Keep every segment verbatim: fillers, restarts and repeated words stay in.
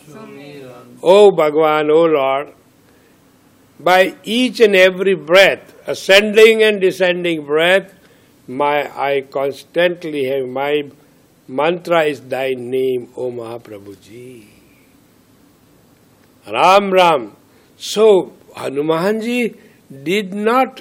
O Bhagavan, O Lord, by each and every breath, ascending and descending breath, my I constantly have my mantra is thy name, O Mahaprabhuji. Ram Ram. So Hanumanji did not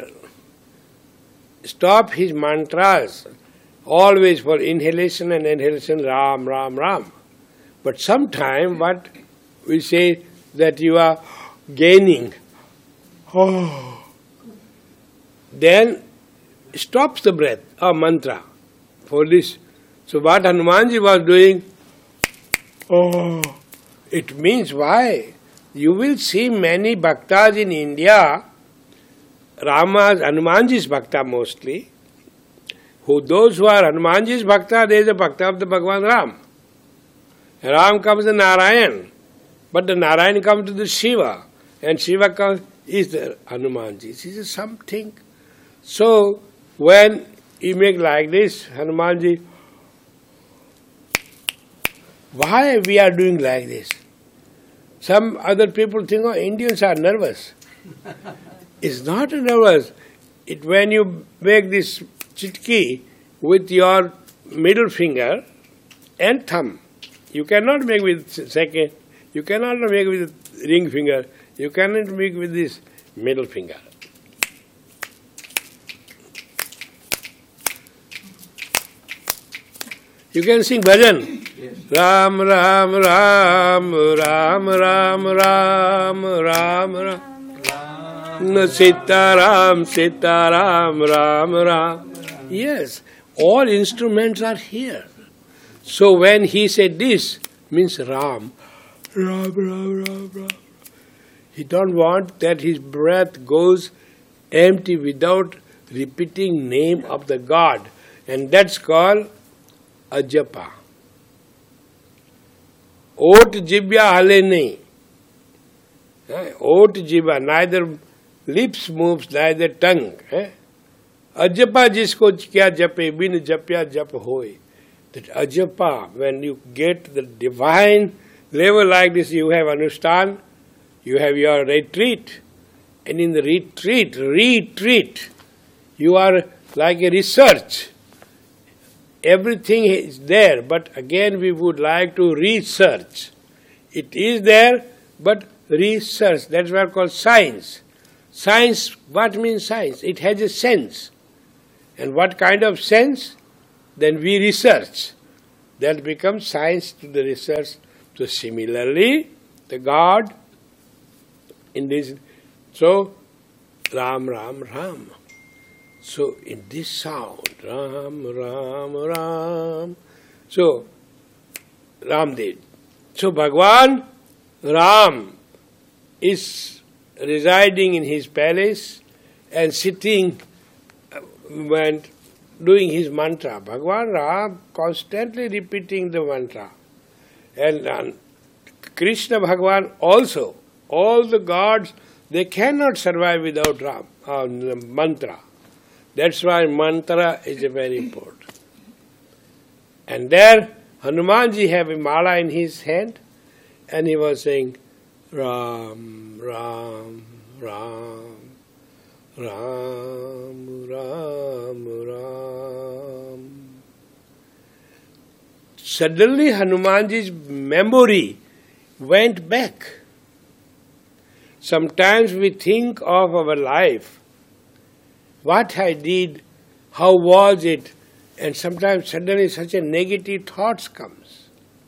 stop his mantras, always for inhalation and inhalation, Ram, Ram, Ram. But sometime what we say that you are gaining, oh, then stops the breath or mantra for this. So what Hanumanji was doing, oh, it means why? You will see many bhaktas in India, Rama's, Hanumanji's bhakta mostly, who those who are Hanumanji's bhakta, there is a bhakta of the Bhagavan Ram. Ram comes to Narayan, but the Narayan comes to the Shiva, and Shiva comes, is the Hanumanji. This is something. So, when you make like this, Hanumanji, why we are doing like this? Some other people think, oh, Indians are nervous. It's not nervous. It, when you make this chitki with your middle finger and thumb, you cannot make with second, you cannot make with ring finger, you cannot make with this middle finger. You can sing bhajan. Yes. Ram, Ram, Ram, Ram, Ram, Ram, Ram, Ram. Sita Ram, Sita Ram, Ram, Ram. Yes, all instruments are here. So when he said this, means Ram, Ram, Ram, Ram, Ram. He don't want that his breath goes empty without repeating name of the God. And that's called ajapa. Ot jibya hale nahi. Ot jibya, neither lips moves, neither tongue. Ajapa jisko kya jape, bin japya jap hoy. That ajapa, when you get the divine level like this, you have understand, you have your retreat. And in the retreat, retreat, you are like a research. Everything is there, but again we would like to research. It is there, but research, that's what called science. Science, what means science? It has a sense. And what kind of sense? Then we research. That becomes science to the research. So similarly, the God in this, so Ram, Ram, Ram. So in this sound, Ram, Ram, Ram. So, Ramdev. So Bhagavan Ram is residing in his palace and sitting and doing his mantra. Bhagavan Ram constantly repeating the mantra. And uh, Krishna Bhagavan also, all the gods, they cannot survive without Ram, uh, mantra. That's why mantra is very important. And there, Hanumanji have a mala in his hand, and he was saying, Ram, Ram, Ram, Ram, Ram, Ram. Suddenly Hanumanji's memory went back. Sometimes we think of our life, what I did, how was it, and sometimes suddenly such a negative thoughts comes.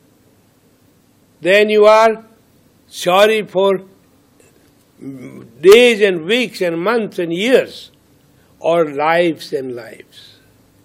Then you are sorry for days and weeks and months and years, or lives and lives.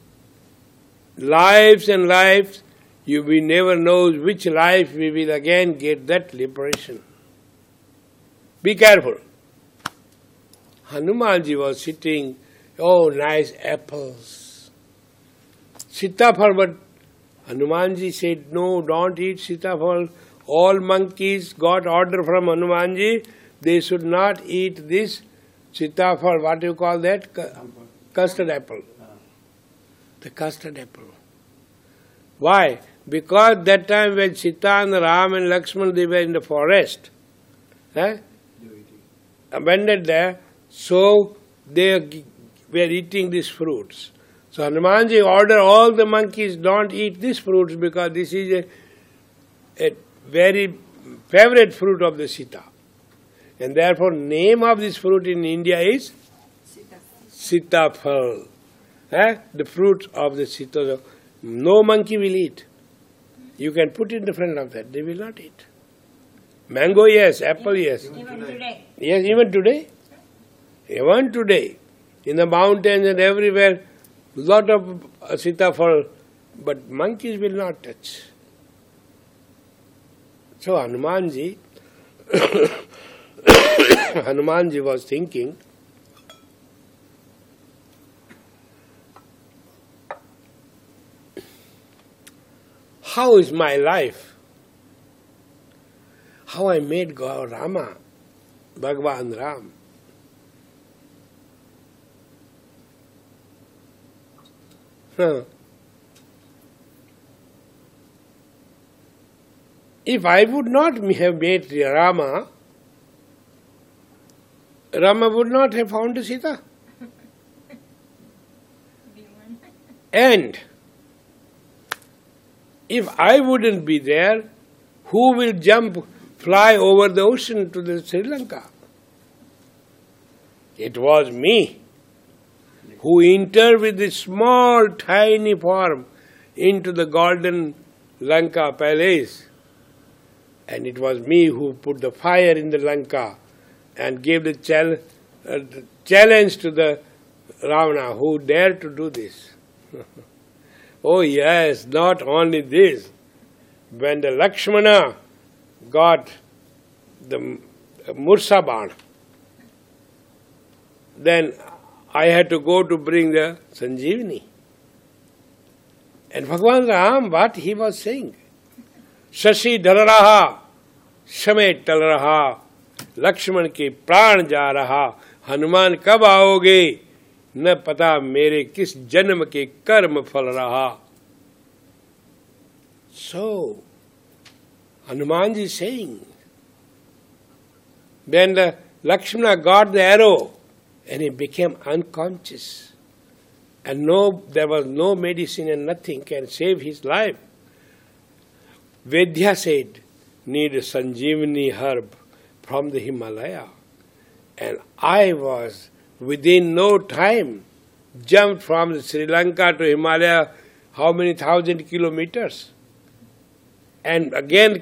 Lives and lives, you we never know which life we will again get that liberation. Be careful. Hanumanji was sitting, oh, nice apples. Sitafal, but Hanumanji said, no, don't eat sitafal. All monkeys got order from Hanumanji, they should not eat this sitafal, what do you call that? Custard apple. The custard apple. Why? Because that time when Sita and Ram and Lakshman, they were in the forest, eh? abandoned there, so they were eating these fruits. So Hanumanji ordered all the monkeys, don't eat these fruits because this is a, a very favorite fruit of the Sita. And therefore name of this fruit in India is Sitafal. Eh? The fruit of the Sita. No monkey will eat. You can put in the front of that, they will not eat. Mango, yes. Apple, yes. Even today. Yes, even today. Even today. In the mountains and everywhere, lot of uh, sitafal, but monkeys will not touch. So Hanumanji, Hanumanji was thinking, how is my life? How I made God Rama, Bhagavan Ram. Huh. If I would not have made Rama, Rama would not have found Sita. And if I wouldn't be there, who will jump, fly over the ocean to the Sri Lanka? It was me who entered with this small, tiny form into the golden Lanka palace. And it was me who put the fire in the Lanka and gave the, chal- uh, the challenge to the Ravana, who dared to do this. Oh yes, not only this. When the Lakshmana got the Mursaban, then I had to go to bring the Sanjeevani. And Bhagavan Ram, what he was saying? Shashi dhal raha, समय टल रहा, लक्ष्मण के प्राण जा रहा, हनुमान कब आओगे, न पता मेरे किस जन्म के कर्म फल रहा. So, Hanumanji is saying, when the Lakshmana got the arrow, and he became unconscious, and no, there was no medicine and nothing can save his life. Vedya said, need a Sanjeevani herb from the Himalaya. And I was, within no time, jumped from Sri Lanka to Himalaya, how many thousand kilometers? And again